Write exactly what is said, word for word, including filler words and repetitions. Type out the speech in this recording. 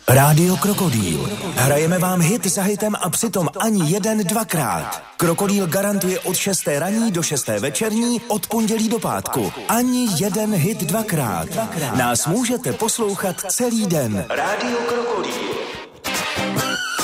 Rádio Krokodýl. Hrajeme vám hit za hitem a přitom ani jeden dvakrát. Krokodýl garantuje od šesté ranní do šesté večerní, od pondělí do pátku. Ani jeden hit dvakrát. Nás můžete poslouchat celý den. Rádio Krokodýl.